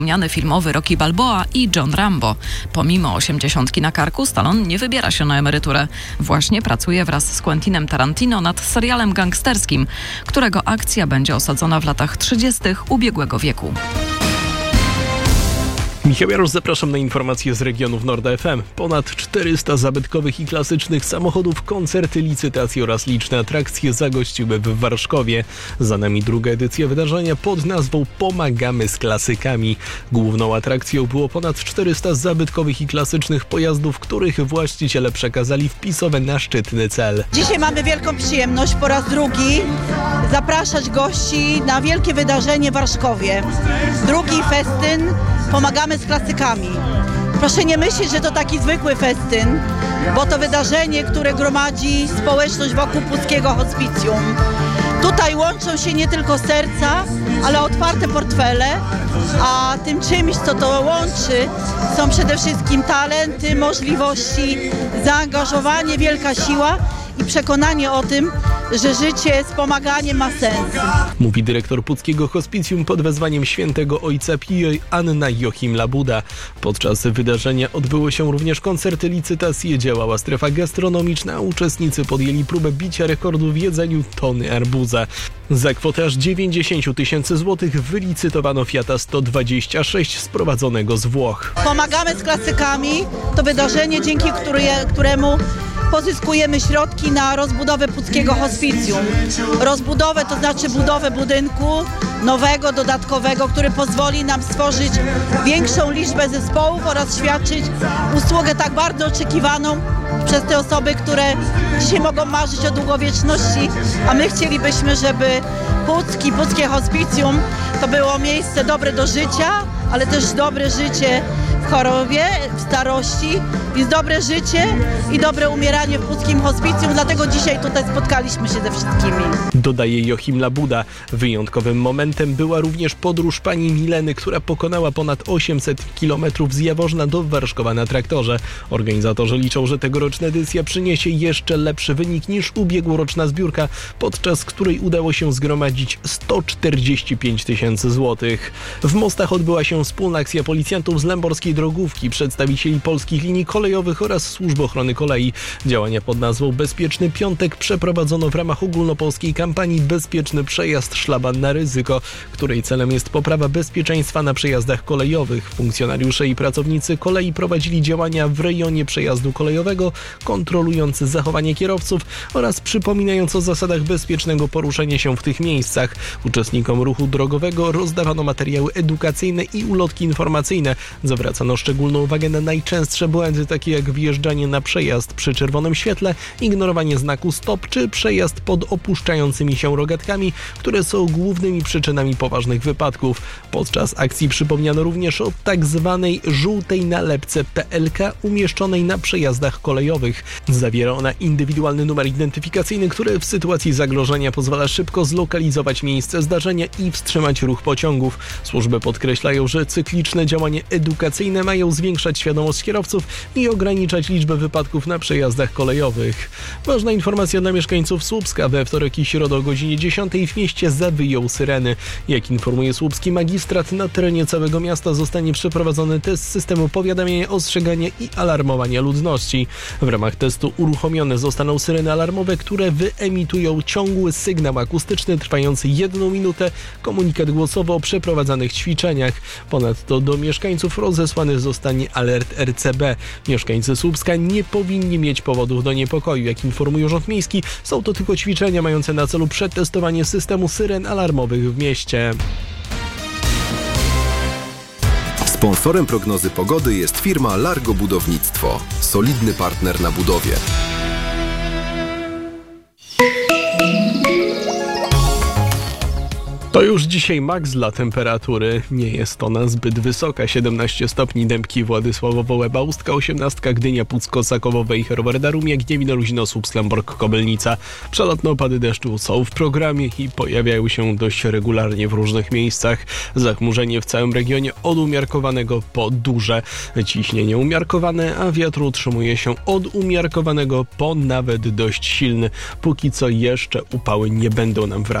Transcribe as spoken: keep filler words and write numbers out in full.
Wspomniany filmowy Rocky Balboa i John Rambo. Pomimo osiemdziesiątki na karku, Stallone nie wybiera się na emeryturę. Właśnie pracuje wraz z Quentinem Tarantino nad serialem gangsterskim, którego akcja będzie osadzona w latach trzydziestych ubiegłego wieku. Michał Jarosz, zapraszam na informacje z regionów Nord F M. Ponad czterysta zabytkowych i klasycznych samochodów, koncerty, licytacje oraz liczne atrakcje zagościły w Warszkowie. Za nami druga edycja wydarzenia pod nazwą Pomagamy z klasykami. Główną atrakcją było ponad czterysta zabytkowych i klasycznych pojazdów, których właściciele przekazali wpisowe na szczytny cel. Dzisiaj mamy wielką przyjemność po raz drugi zapraszać gości na wielkie wydarzenie w Warszkowie. Drugi festyn Pomagamy z klasykami. Proszę nie myśleć, że to taki zwykły festyn, bo to wydarzenie, które gromadzi społeczność wokół Puckiego Hospicjum. Tutaj łączą się nie tylko serca, ale otwarte portfele, a tym czymś, co to łączy, są przede wszystkim talenty, możliwości, zaangażowanie, wielka siła i przekonanie o tym, że życie z pomaganiem ma sens. Mówi dyrektor Puckiego Hospicjum pod wezwaniem świętego ojca Pio Anna Joachim Labuda. Podczas wydarzenia odbyły się również koncerty, licytacje, działała strefa gastronomiczna, a uczestnicy podjęli próbę bicia rekordu w jedzeniu tony arbuza. Za kwotę aż dziewięćdziesiąt tysięcy złotych wylicytowano Fiata sto dwadzieścia sześć sprowadzonego z Włoch. Pomagamy z klasykami to wydarzenie, dzięki któremu pozyskujemy środki na rozbudowę Puckiego Hospicjum. Rozbudowę to znaczy budowę budynku nowego, dodatkowego, który pozwoli nam stworzyć większą liczbę zespołów oraz świadczyć usługę tak bardzo oczekiwaną przez te osoby, które dzisiaj mogą marzyć o długowieczności, a my chcielibyśmy, żeby Pucki, Puckie Hospicjum to było miejsce dobre do życia, ale też dobre życie w chorobie, w starości, więc dobre życie i dobre umieranie w Puckim Hospicjum, dlatego dzisiaj tutaj spotkaliśmy się ze wszystkimi. Dodaje Joachim Labuda. Wyjątkowym momentem była również podróż pani Mileny, która pokonała ponad osiemset kilometrów z Jaworzna do Warszkowa na traktorze. Organizatorzy liczą, że tegoroczna edycja przyniesie jeszcze lepszy wynik niż ubiegłoroczna zbiórka, podczas której udało się zgromadzić sto czterdzieści pięć tysięcy złotych. W Mostach odbyła się wspólna akcja policjantów z Lęborskiej Drogówki, przedstawicieli polskich linii kolejowych oraz Służby Ochrony Kolei. Działania pod nazwą Bezpieczny Piątek przeprowadzono w ramach ogólnopolskiej kampanii Bezpieczny Przejazd Szlaban na ryzyko, której celem jest poprawa bezpieczeństwa na przejazdach kolejowych. Funkcjonariusze i pracownicy kolei prowadzili działania w rejonie przejazdu kolejowego, kontrolując zachowanie kierowców oraz przypominając o zasadach bezpiecznego poruszania się w tych miejscach. Uczestnikom ruchu drogowego rozdawano materiały edukacyjne i ulotki informacyjne. Zwracano szczególną uwagę na najczęstsze błędy, takie jak wjeżdżanie na przejazd przy czerwonym świetle, ignorowanie znaku stop czy przejazd pod opuszczającymi się rogatkami, które są głównymi przyczynami poważnych wypadków. Podczas akcji przypomniano również o tak zwanej żółtej nalepce P L K umieszczonej na przejazdach kolejowych. Zawiera ona indywidualny numer identyfikacyjny, który w sytuacji zagrożenia pozwala szybko zlokalizować miejsce zdarzenia i wstrzymać ruch pociągów. Służby podkreślają, że cykliczne działania edukacyjne mają zwiększać świadomość kierowców i ograniczać liczbę wypadków na przejazdach kolejowych. Ważna informacja dla mieszkańców Słupska. We wtorek i środę o godzinie dziesiątej w mieście zawyją syreny. Jak informuje słupski magistrat, na terenie całego miasta zostanie przeprowadzony test systemu powiadamiania, ostrzegania i alarmowania ludności. W ramach testu uruchomione zostaną syreny alarmowe, które wyemitują ciągły sygnał akustyczny trwający jedną minutę, komunikat głosowy o przeprowadzanych ćwiczeniach. Ponadto do mieszkańców rozesłany zostanie alert R C B. Mieszkańcy Słupska nie powinni mieć powodów do niepokoju. Jak informuje Urząd Miejski, są to tylko ćwiczenia mające na celu przetestowanie systemu syren alarmowych w mieście. Sponsorem prognozy pogody jest firma Largo Budownictwo. Solidny partner na budowie. To już dzisiaj maks dla temperatury. Nie jest ona zbyt wysoka. siedemnaście stopni Dębki, Władysławowo, Łeba, Ustka, osiemnaście Gdynia, Pucko, Sakowo, Wejherowo, Darumia, Gniewino, Luzino, Słupsk, Lęborg, Kobylnica. Przelotne opady deszczu są w programie i pojawiają się dość regularnie w różnych miejscach. Zachmurzenie w całym regionie od umiarkowanego po duże. Ciśnienie umiarkowane, a wiatr utrzymuje się od umiarkowanego po nawet dość silny. Póki co jeszcze upały nie będą nam wracać.